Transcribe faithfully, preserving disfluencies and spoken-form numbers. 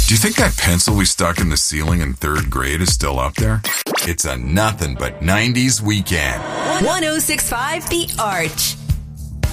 Do you think that pencil we stuck in the ceiling in third grade is still up there? It's a nothing but nineties weekend. one oh six point five The Arch.